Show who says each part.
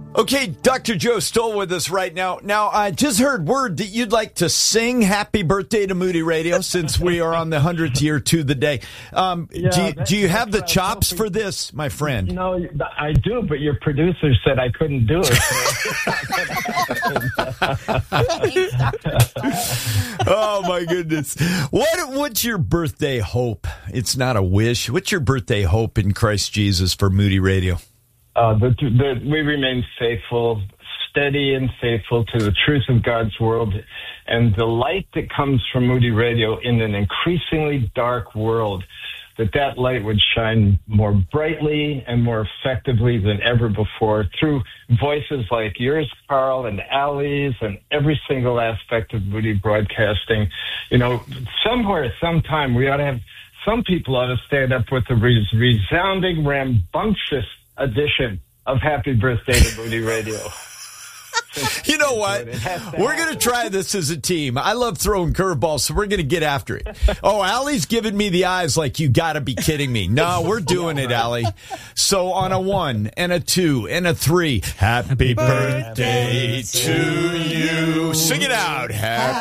Speaker 1: Okay, Dr. Joe Stoll with us right now. Now, I just heard word that you'd like to sing happy birthday to Moody Radio since we are on the 100th year to the day. Do you have the chops for this, my friend?
Speaker 2: No, I do, but your producer said I couldn't do it.
Speaker 1: Oh, my goodness. What's your birthday hope? It's not a wish. What's your birthday hope in Christ Jesus for Moody Radio?
Speaker 2: We remain faithful, steady and faithful to the truth of God's word, and the light that comes from Moody Radio in an increasingly dark world, that light would shine more brightly and more effectively than ever before through voices like yours, Carl, and Allie's, and every single aspect of Moody Broadcasting. You know, somewhere, sometime, some people ought to stand up with a resounding, rambunctious edition of Happy Birthday to Moody Radio.
Speaker 1: You know what? We're going to try this as a team. I love throwing curveballs, so we're going to get after it. Oh, Allie's giving me the eyes like, you got to be kidding me. No, we're doing it, Allie. So on a 1 and a 2 and a 3, happy birthday to you. Sing it out. Happy